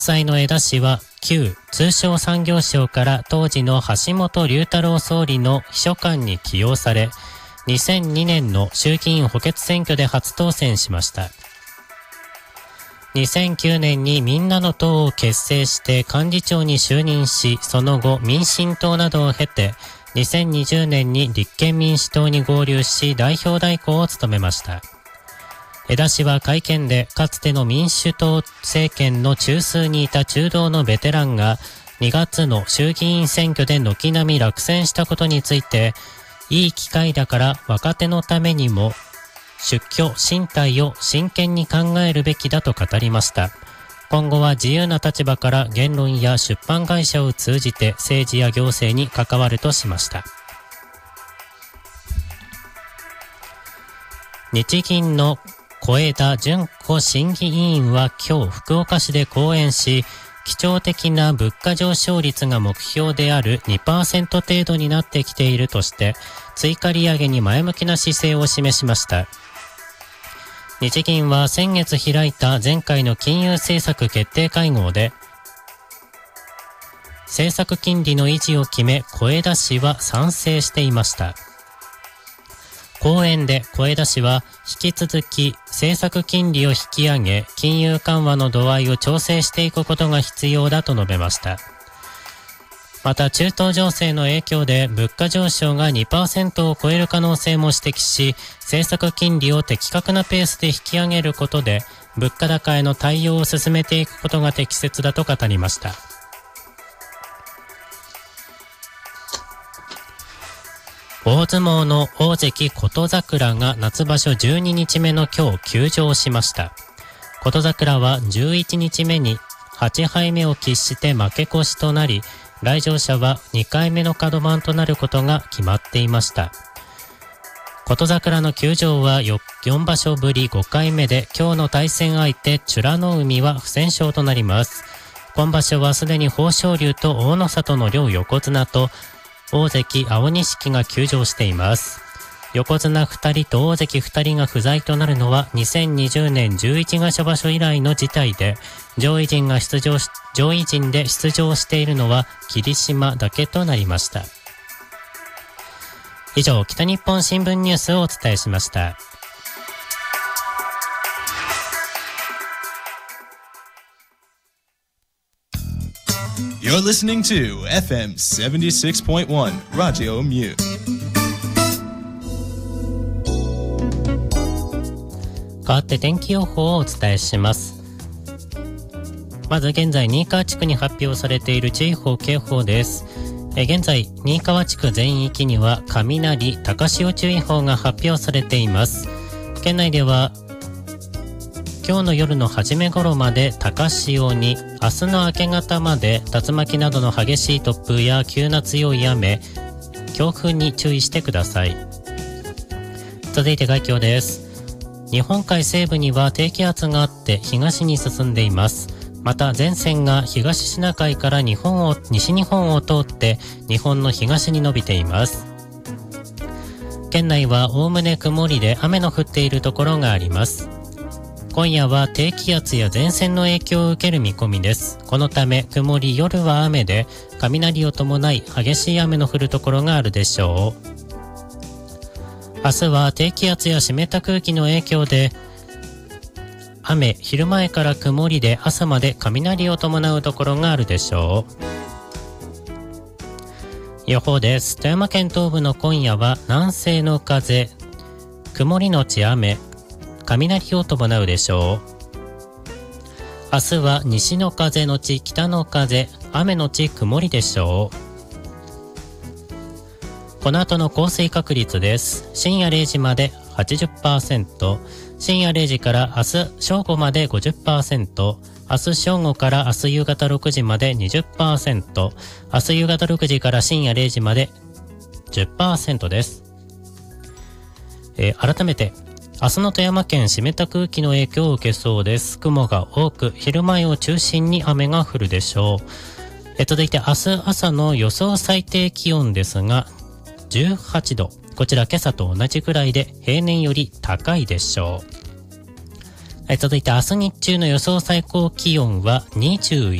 際の江田氏は旧通商産業省から当時の橋本龍太郎総理の秘書官に起用され、2002年の衆議院補欠選挙で初当選しました。2009年にみんなの党を結成して幹事長に就任し、その後民進党などを経て、2020年に立憲民主党に合流し代表代行を務めました。江田氏は会見で、かつての民主党政権の中枢にいた中道のベテランが2月の衆議院選挙で軒並み落選したことについて、いい機会だから若手のためにも出居進退を真剣に考えるべきだと語りました。今後は自由な立場から言論や出版会社を通じて政治や行政に関わるとしました。日銀の小枝淳子審議委員は今日福岡市で講演し、基調的な物価上昇率が目標である 2% 程度になってきているとして、追加利上げに前向きな姿勢を示しました。日銀は先月開いた前回の金融政策決定会合で、政策金利の維持を決め、小枝氏は賛成していました。講演で小枝氏は引き続き政策金利を引き上げ、金融緩和の度合いを調整していくことが必要だと述べました。また中東情勢の影響で物価上昇が 2% を超える可能性も指摘し、政策金利を的確なペースで引き上げることで物価高への対応を進めていくことが適切だと語りました。大相撲の大関琴櫻が夏場所12日目の今日休場しました。琴櫻は11日目に8敗目を喫して負け越しとなり、来場者は2回目の角番となることが決まっていました。琴櫻の休場は4場所ぶり5回目で、今日の対戦相手美ら海は不戦勝となります。今場所はすでに豊昇龍と大の里の両横綱と大関青錦が休場しています。横綱2人と大関2人が不在となるのは2020年11月場所以来の事態で、上位陣で出場しているのは霧島だけとなりました。以上、北日本新聞ニュースをお伝えしました。 You're listening to FM 76.1 Radio Mute. 変わって天気予報をお伝えします。まず現在新川地区に発表されている注意報警報です。現在新川地区全域には雷高潮注意報が発表されています。県内では今日の夜の初め頃まで高潮に、明日の明け方まで竜巻などの激しい突風や急な強い雨、強風に注意してください。続いて概況です。日本海西部には低気圧があって東に進んでいます。また前線が東シナ海から西日本を通って日本の東に伸びています。県内はおおむね曇りで雨の降っているところがあります。今夜は低気圧や前線の影響を受ける見込みです。このため曇り、夜は雨で雷を伴い激しい雨の降るところがあるでしょう。明日は低気圧や湿った空気の影響で雨、昼前から曇りで朝まで雷を伴うところがあるでしょう。予報です。富山県東部の今夜は南西の風、曇りのち雨、雷を伴うでしょう。明日は西の風のち北の風、雨のち曇りでしょう。この後の降水確率です。深夜0時まで 80%、深夜0時から明日正午まで 50%、明日正午から明日夕方6時まで 20%、明日夕方6時から深夜0時まで 10% です。改めて、明日の富山県湿った空気の影響を受けそうです。雲が多く、昼前を中心に雨が降るでしょう。続いて明日朝の予想最低気温ですが、18度。こちら今朝と同じくらいで平年より高いでしょう。 続いて明日日中の予想最高気温は21